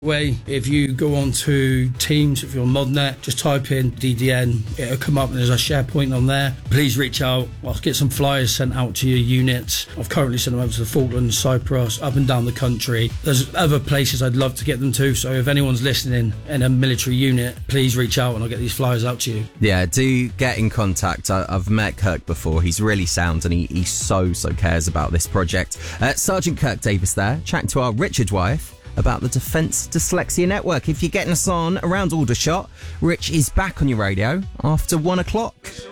Way. If you go on to Teams, if you're on ModNet, just type in DDN, it'll come up and there's a SharePoint on there. Please reach out. I'll get some flyers sent out to your units. I've currently sent them over to the Falklands, Cyprus, up and down the country. There's other places I'd love to get them to, so if anyone's listening in a military unit, please reach out and I'll get these flyers out to you. Yeah, do get in contact. I've met Kirk before. He's really sound and he so cares about this project. Sergeant Kirk Davis there, chatting to our Richard Wyeth about the Defence Dyslexia Network. If you're getting us on around Aldershot, Rich is back on your radio after 1 o'clock.